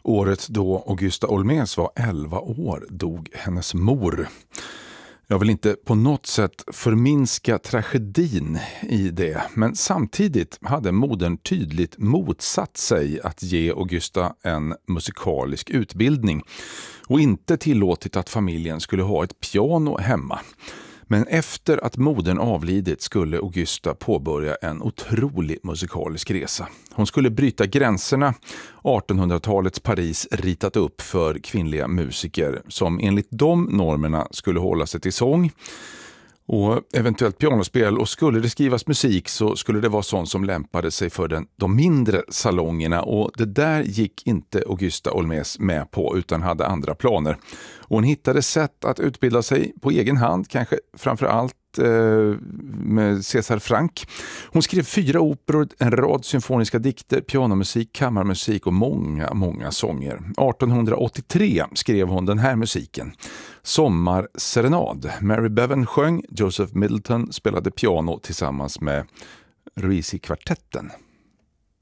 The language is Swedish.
Året då Augusta Olmés var 11 år dog hennes mor. Jag vill inte på något sätt förminska tragedin i det, men samtidigt hade modern tydligt motsatt sig att ge Augusta en musikalisk utbildning och inte tillåtit att familjen skulle ha ett piano hemma. Men efter att modern avlidit skulle Augusta påbörja en otrolig musikalisk resa. Hon skulle bryta gränserna 1800-talets Paris ritat upp för kvinnliga musiker som enligt de normerna skulle hålla sig till sång och eventuellt pianospel, och skulle det skrivas musik så skulle det vara sånt som lämpade sig för de mindre salongerna, och det där gick inte Augusta Olmés med på utan hade andra planer. Och hon hittade sätt att utbilda sig på egen hand, kanske framförallt med César Franck. Hon skrev 4 operor, en rad symfoniska dikter, pianomusik, kammarmusik och många sånger. 1883 skrev hon den här musiken. Sommarserenad. Mary Bevan sjöng, Joseph Middleton spelade piano tillsammans med Ruisi-kvartetten.